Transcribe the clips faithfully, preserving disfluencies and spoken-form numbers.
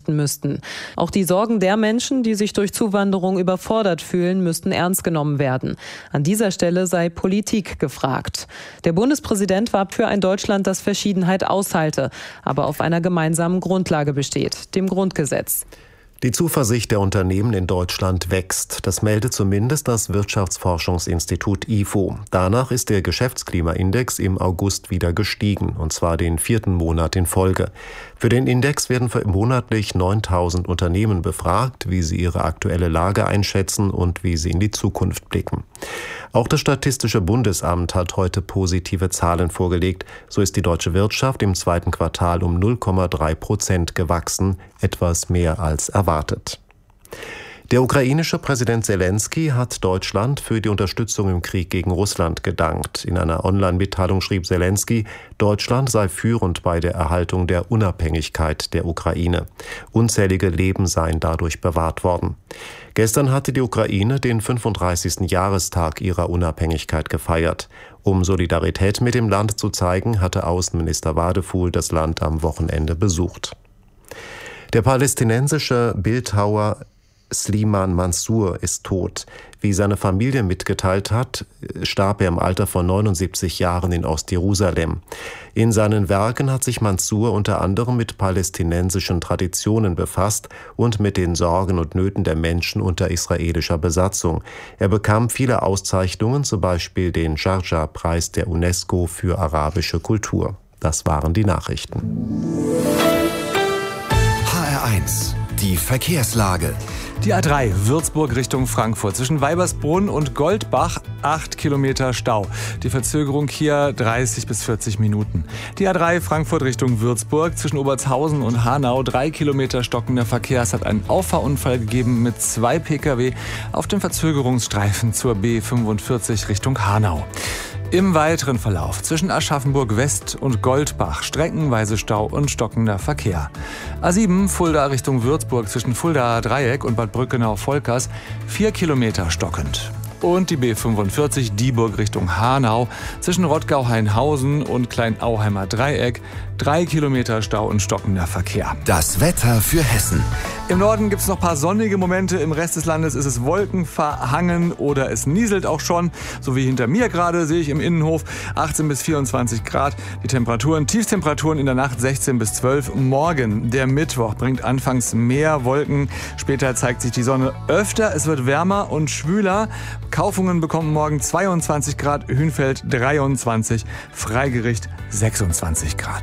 richten müssten. Auch die Sorgen der Menschen, die sich durch Zuwanderung überfordert fühlen, müssten ernst genommen werden. An dieser Stelle sei Politik gefragt. Der Bundespräsident warb für ein Deutschland, das Verschiedenheit aushalte, aber auf einer gemeinsamen Grundlage besteht, dem Grundgesetz. Die Zuversicht der Unternehmen in Deutschland wächst. Das meldet zumindest das Wirtschaftsforschungsinstitut I F O. Danach ist der Geschäftsklimaindex im August wieder gestiegen, und zwar den vierten Monat in Folge. Für den Index werden monatlich neuntausend Unternehmen befragt, wie sie ihre aktuelle Lage einschätzen und wie sie in die Zukunft blicken. Auch das Statistische Bundesamt hat heute positive Zahlen vorgelegt. So ist die deutsche Wirtschaft im zweiten Quartal um null Komma drei Prozent gewachsen, etwas mehr als erwartet. Der ukrainische Präsident Selenskyj hat Deutschland für die Unterstützung im Krieg gegen Russland gedankt. In einer Online-Mitteilung schrieb Selenskyj, Deutschland sei führend bei der Erhaltung der Unabhängigkeit der Ukraine. Unzählige Leben seien dadurch bewahrt worden. Gestern hatte die Ukraine den fünfunddreißigsten Jahrestag ihrer Unabhängigkeit gefeiert. Um Solidarität mit dem Land zu zeigen, hatte Außenminister Wadefuhl das Land am Wochenende besucht. Der palästinensische Bildhauer Sliman Mansour ist tot. Wie seine Familie mitgeteilt hat, starb er im Alter von neunundsiebzig Jahren in Ostjerusalem. In seinen Werken hat sich Mansour unter anderem mit palästinensischen Traditionen befasst und mit den Sorgen und Nöten der Menschen unter israelischer Besatzung. Er bekam viele Auszeichnungen, zum Beispiel den Sharjah-Preis der UNESCO für arabische Kultur. Das waren die Nachrichten. H R eins, die Verkehrslage. Die A drei Würzburg Richtung Frankfurt. Zwischen Weibersbrunn und Goldbach acht Kilometer Stau. Die Verzögerung hier dreißig bis vierzig Minuten. Die A drei Frankfurt Richtung Würzburg. Zwischen Obertshausen und Hanau drei Kilometer stockender Verkehr. Es hat einen Auffahrunfall gegeben mit zwei Pkw auf dem Verzögerungsstreifen zur B fünfundvierzig Richtung Hanau. Im weiteren Verlauf zwischen Aschaffenburg West und Goldbach streckenweise Stau und stockender Verkehr. A sieben Fulda Richtung Würzburg zwischen Fuldaer Dreieck und Bad Brückenau-Volkers vier Kilometer stockend. Und die B fünfundvierzig Dieburg Richtung Hanau zwischen Rottgau-Hainhausen und Kleinauheimer Dreieck drei Kilometer Stau und stockender Verkehr. Das Wetter für Hessen. Im Norden gibt es noch ein paar sonnige Momente. Im Rest des Landes ist es wolkenverhangen oder es nieselt auch schon. So wie hinter mir gerade sehe ich im Innenhof achtzehn bis vierundzwanzig Grad. Die Temperaturen, Tiefstemperaturen in der Nacht sechzehn bis zwölf. Morgen, der Mittwoch, bringt anfangs mehr Wolken. Später zeigt sich die Sonne öfter. Es wird wärmer und schwüler. Kaufungen bekommen morgen zweiundzwanzig Grad, Hünfeld dreiundzwanzig, Freigericht sechsundzwanzig Grad.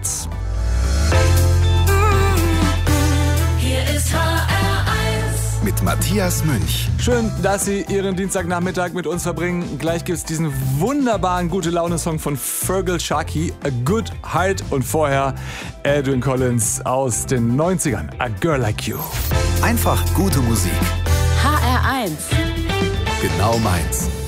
Hier ist H R eins mit Matthias Münch. Schön, dass Sie Ihren Dienstagnachmittag mit uns verbringen. Gleich gibt es diesen wunderbaren Gute-Laune-Song von Fergal Sharkey, A Good Heart, und vorher Edwyn Collins aus den neunzigern, A Girl Like You. Einfach gute Musik. H R eins. Genau meins.